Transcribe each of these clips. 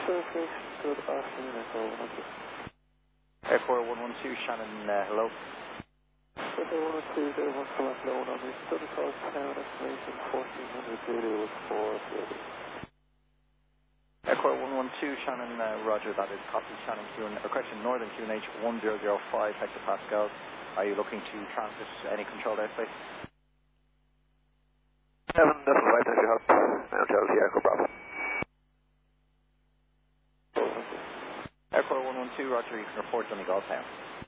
Good afternoon, Echo 112. Airport 112, Shannon, hello. Echo 112, 01 select low on the study call town estimation 1400 Zulu with 4 Zulu. Airport 112, Shannon, roger, that is copy, Shannon correction, Northern QNH 1005 hectopascals. Are you looking to transit any controlled airspace? 7, that's right, that's your help. Now Chelsea, Echo Bravo. Airport 112, roger, you can report on the Golf Town.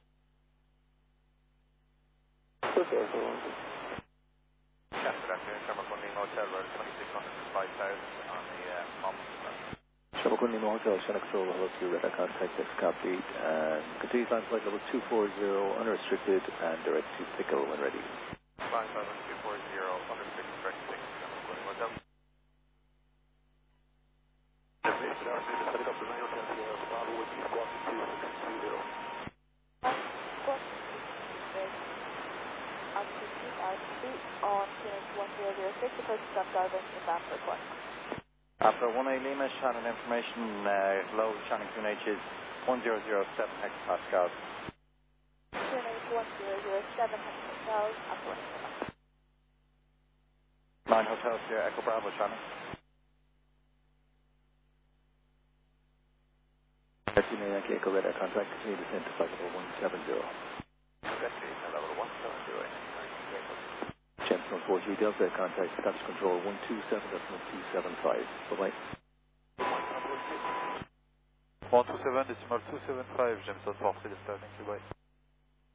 Good day, Echo 112. Yes, good afternoon, Sherman Hotel, road 2600 to 5000 on the mom. Sherman Hotel, Shannon Control, hello to you, radar contact, that's copied. Continue line flight level 240, unrestricted, and direct to Pickle when ready. Line flight level 240, unrestricted, direct to Pickle, Sherman Hotel. Helicopter 9 Hotel, Sierra Bravo, with you, squawk 2620. On QNH 1006, the person stop diving in Bamford 1. After 1A Lima, Shannon information, hello, Shannon QNH is 1007 hectopascals. QNH 1007 hectopascals, I'm going to 9 Hotel Sierra Echo Bravo, Shannon. 13 Yankee Echo radar contact, continue descent to flight level 170. Level 170, Champion 43 Delta, contact Scottish Control 127.275. Bye-bye. 127, decimal 275, Jameson 40, starting to bye.